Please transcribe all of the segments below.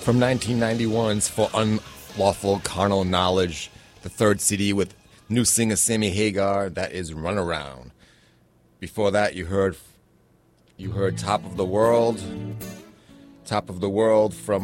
from 1991's For Unlawful Carnal Knowledge, the third CD with new singer Sammy Hagar, that is Run Around. Before that, you heard Top of the World from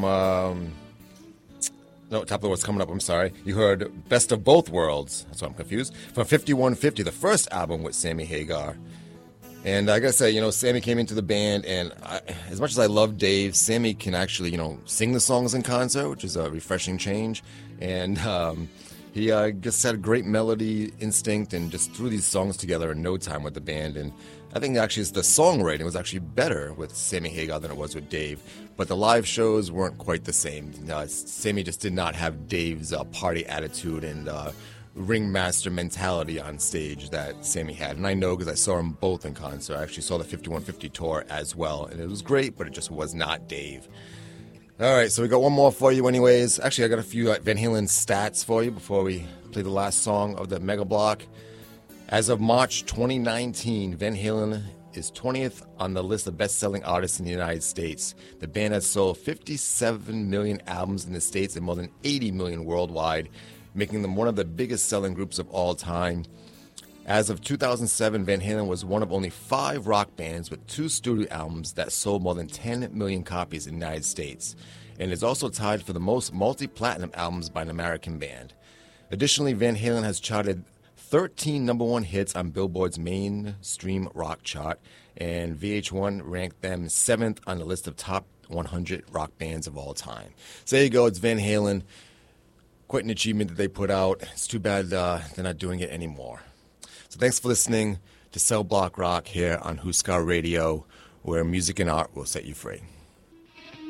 Top of the World's coming up, I'm sorry. You heard Best of Both Worlds, that's why I'm confused, from 5150, the first album with Sammy Hagar. And I gotta say, Sammy came into the band, and as much as I love Dave, Sammy can actually, sing the songs in concert, which is a refreshing change. And he just had a great melody instinct and just threw these songs together in no time with the band. And I think actually the songwriting was actually better with Sammy Hagar than it was with Dave. But the live shows weren't quite the same. Sammy just did not have Dave's party attitude and ringmaster mentality on stage that Sammy had. And I know because I saw them both in concert. I actually saw the 5150 tour as well. And it was great, but it just was not Dave. All right, so we got one more for you anyways. Actually, I got a few Van Halen stats for you before we play the last song of the Mega Block. As of March 2019, Van Halen is 20th on the list of best-selling artists in the United States. The band has sold 57 million albums in the States and more than 80 million worldwide, making them one of the biggest selling groups of all time. As of 2007, Van Halen was one of only 5 rock bands with 2 studio albums that sold more than 10 million copies in the United States, and is also tied for the most multi-platinum albums by an American band. Additionally, Van Halen has charted 13 number 1 hits on Billboard's mainstream rock chart, and VH1 ranked them 7th on the list of top 100 rock bands of all time. So there you go, it's Van Halen. Quite an achievement that they put out. It's too bad they're not doing it anymore. So thanks for listening to Cell Block Rock here on Huskar Radio, where music and art will set you free.